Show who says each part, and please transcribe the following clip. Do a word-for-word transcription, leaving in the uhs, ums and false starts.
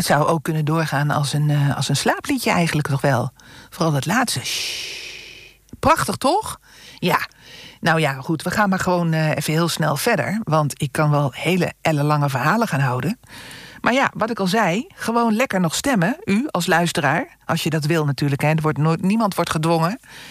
Speaker 1: Het zou ook kunnen doorgaan als een, uh, als een slaapliedje eigenlijk toch wel. Vooral dat laatste. Shhh. Prachtig, toch? Ja. Nou ja, goed, we gaan maar gewoon uh, even heel snel verder. Want ik kan wel hele ellenlange verhalen gaan houden. Maar ja, wat ik al zei, gewoon lekker nog stemmen. U als luisteraar, als je dat wil natuurlijk. Hè. Er wordt nooit, niemand wordt gedwongen.